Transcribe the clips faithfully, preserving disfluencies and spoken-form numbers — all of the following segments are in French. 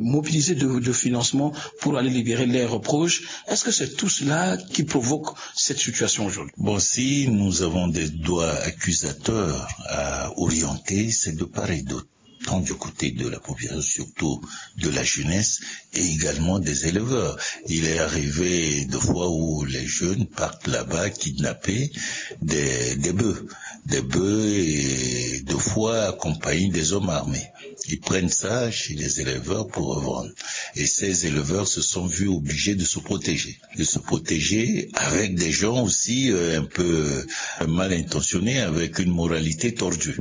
mobiliser de, de financement pour aller libérer leurs proches. Est-ce que c'est tout cela qui provoque cette situation aujourd'hui? Bon, si nous avons des doigts accusateurs à orienter, c'est de part et d'autre, tant du côté de la population, surtout de la jeunesse, et également des éleveurs. Il est arrivé de fois où les jeunes partent là-bas kidnapper des, des bœufs, des bœufs et de fois accompagnés des hommes armés. Ils prennent ça chez les éleveurs pour revendre. Et ces éleveurs se sont vus obligés de se protéger. De se protéger avec des gens aussi euh, un peu mal intentionnés, avec une moralité tordue.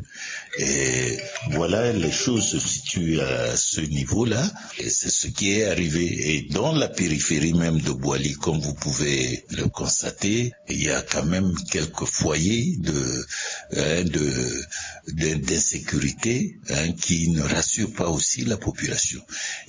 Et voilà, les choses se situent à ce niveau-là. Et c'est ce qui est arrivé. Et dans la périphérie même de Boali, comme vous pouvez le constater, il y a quand même quelques foyers de, hein, de, d'insécurité hein, qui ne rassurent pas aussi la population.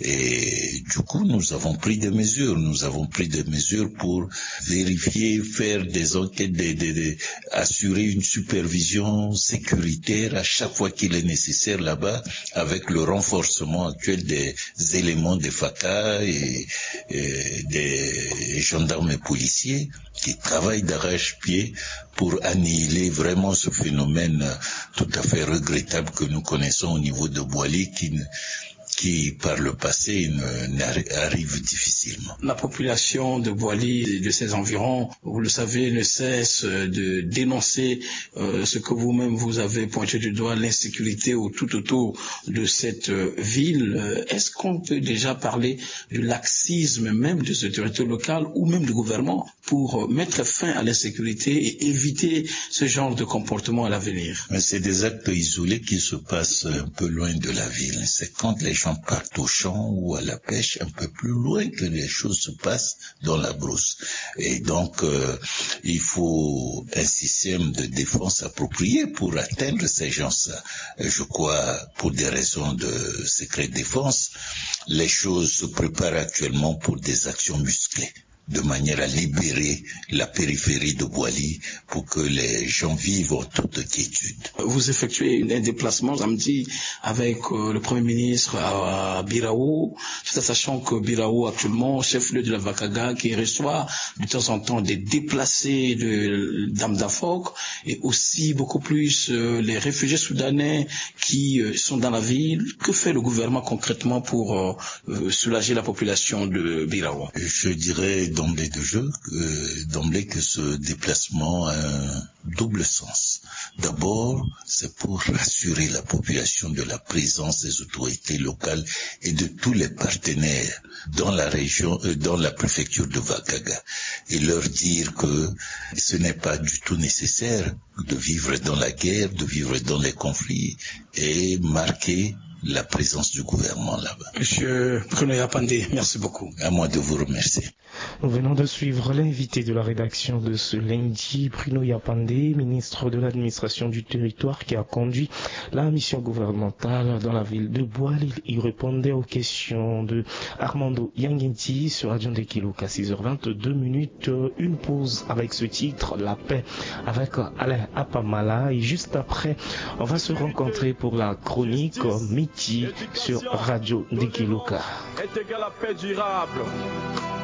Et du coup, nous avons pris des mesures. Nous avons pris des mesures pour vérifier, faire des enquêtes, des, des, des, assurer une supervision sécuritaire à chaque fois qu'il est nécessaire là-bas, avec le renforcement actuel des éléments des F A C A et, et des gendarmes et policiers qui travaillent d'arrache-pied pour annihiler vraiment ce phénomène tout à fait regrettable que nous connaissons au niveau de Boali, qui ne qui par le passé arrive difficilement. La population de Boali et de ses environs, vous le savez, ne cesse de dénoncer euh, ce que vous-même vous avez pointé du doigt, l'insécurité au, tout autour de cette euh, ville. Est-ce qu'on peut déjà parler du laxisme même de cette autorité locale ou même du gouvernement pour mettre fin à l'insécurité et éviter ce genre de comportement à l'avenir? Mais c'est des actes isolés qui se passent un peu loin de la ville. C'est quand les gens partent au champ ou à la pêche un peu plus loin que les choses se passent dans la brousse. Et donc, euh, il faut un système de défense approprié pour atteindre ces gens-là. Je crois, pour des raisons de secret défense, les choses se préparent actuellement pour des actions musclées, de manière à libérer la périphérie de Boali pour que les gens vivent en toute quiétude. Vous effectuez un déplacement samedi avec euh, le Premier ministre à, à Birao, tout en sachant que Birao actuellement, chef-lieu de la Vakaga, qui reçoit de temps en temps des déplacés de d'Amdafok et aussi beaucoup plus euh, les réfugiés soudanais qui euh, sont dans la ville. Que fait le gouvernement concrètement pour euh, soulager la population de Birao? Je dirais d'emblée de jeu, euh, d'emblée que ce déplacement a un double sens. D'abord, c'est pour rassurer la population de la présence des autorités locales et de tous les partenaires dans la région, euh, dans la préfecture de Vakaga, et leur dire que ce n'est pas du tout nécessaire de vivre dans la guerre, de vivre dans les conflits, et marquer la présence du gouvernement là-bas. Monsieur Bruno Yapandé, merci beaucoup. À moi de vous remercier. Nous venons de suivre l'invité de la rédaction de ce lundi, Bruno Yapandé, ministre de l'administration du territoire, qui a conduit la mission gouvernementale dans la ville de Boali. Il répondait aux questions de Armando Yanginti sur Radio Ndekiluka, six heures vingt-deux minutes. Une pause avec ce titre, La paix, avec Alain Apamala. Et juste après, on va se rencontrer pour la chronique Miti sur Radio Ndekiluka. Est égal à paix durable.